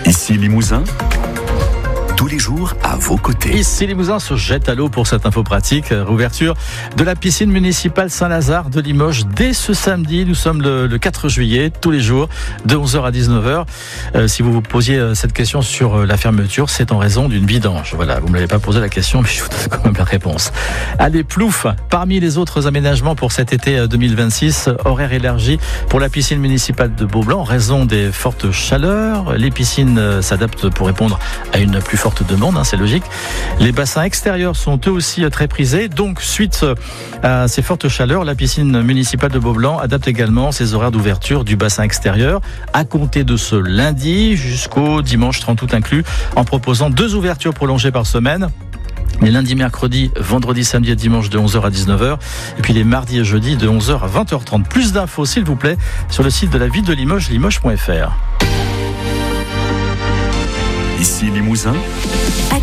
Ici Limousin, tous les jours à vos côtés. Ici Limousin se jette à l'eau pour cette info pratique. Rouverture de la piscine municipale Saint-Lazare de Limoges dès ce samedi. Nous sommes le 4 juillet, tous les jours, de 11h à 19h. Si vous vous posiez cette question sur la fermeture, c'est en raison d'une vidange. Voilà, vous ne me l'avez pas posé la question, mais je vous donne quand même la réponse. Allez, plouf, parmi les autres aménagements pour cet été 2026, horaire élargi pour la piscine municipale de Beaublanc en raison des fortes chaleurs. Les piscines s'adaptent pour répondre à une plus forte demande, c'est logique. Les bassins extérieurs sont eux aussi très prisés. Donc, suite à ces fortes chaleurs, la piscine municipale de Beaublanc adapte également ses horaires d'ouverture du bassin extérieur à compter de ce lundi jusqu'au dimanche 30 août inclus, en proposant 2 ouvertures prolongées par semaine. Les lundis, mercredis, vendredi, samedi et dimanche de 11h à 19h. Et puis les mardis et jeudis de 11h à 20h30. Plus d'infos, s'il vous plaît, sur le site de la ville de Limoges, limoges.fr. Ici Limousin.